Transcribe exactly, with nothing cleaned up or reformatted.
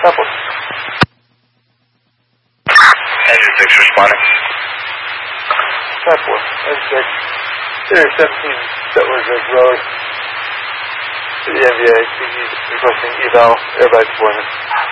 Apple. Engine six responding. Apple. Engine six. Theater seventeen, that was a road to the N V A, requesting eval, airback deployment.